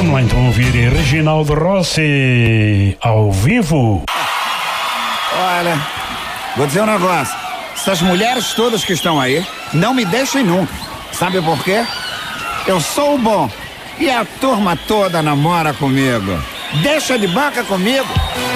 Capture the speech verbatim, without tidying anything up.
Vamos lá então ouvir Reginaldo Rossi ao vivo. Olha, vou dizer um negócio. Essas mulheres todas que estão aí não me deixem nunca. Sabe por quê? Eu sou o bom e a turma toda namora comigo. Deixa de banca comigo.